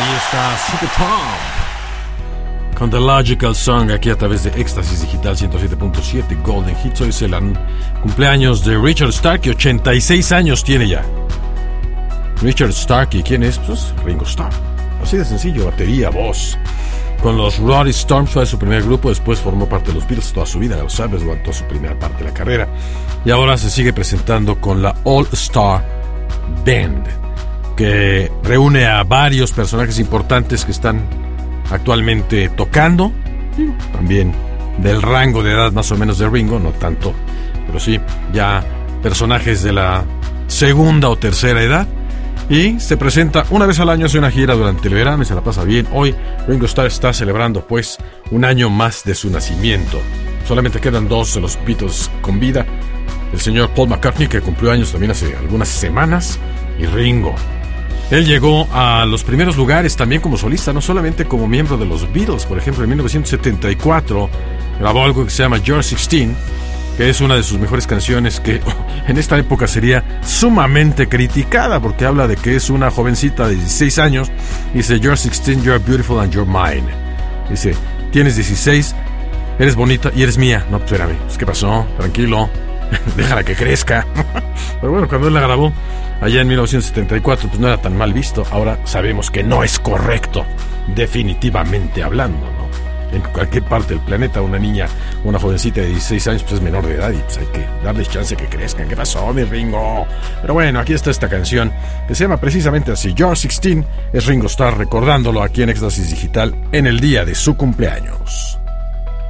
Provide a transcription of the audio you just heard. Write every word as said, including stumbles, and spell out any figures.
Ahí está Supertramp con The Logical Song aquí a través de Éxtasis Digital ciento siete punto siete Golden Hits. Hoy es el cumpleaños de Richard Starkey, ochenta y seis años tiene ya. Richard Starkey, ¿quién es? Pues Ringo Starr. Así de sencillo, batería, voz. Con los Rolling Stones fue su primer grupo, después formó parte de los Beatles toda su vida, lo sabes, aguantó su primera parte de la carrera. Y ahora se sigue presentando con la All Star Band, que reúne a varios personajes importantes que están actualmente tocando, también del rango de edad más o menos de Ringo, no tanto, pero sí, ya personajes de la segunda o tercera edad. Y se presenta una vez al año, hace una gira durante el verano y se la pasa bien. Hoy Ringo Starr está celebrando pues un año más de su nacimiento. Solamente quedan dos de los Beatles con vida: el señor Paul McCartney, que cumplió años también hace algunas semanas, y Ringo. Él llegó a los primeros lugares también como solista, no solamente como miembro de los Beatles. Por ejemplo, en mil novecientos setenta y cuatro grabó algo que se llama You're sixteen, que es una de sus mejores canciones, que en esta época sería sumamente criticada porque habla de que es una jovencita de dieciséis años. Dice: You're sixteen, you're beautiful and you're mine. Dice: tienes dieciséis, eres bonita y eres mía. No, espérame, pues, ¿qué pasó? Tranquilo, déjala que crezca. Pero bueno, cuando él la grabó allá en mil novecientos setenta y cuatro, pues no era tan mal visto. Ahora sabemos que no es correcto, definitivamente hablando, ¿no? En cualquier parte del planeta una niña, una jovencita de dieciséis años, pues es menor de edad y pues hay que darles chance que crezcan. ¿Qué pasó, mi Ringo? Pero bueno, aquí está esta canción que se llama precisamente así, You're sixteen. Es Ringo Starr recordándolo aquí en Éxtasis Digital en el día de su cumpleaños.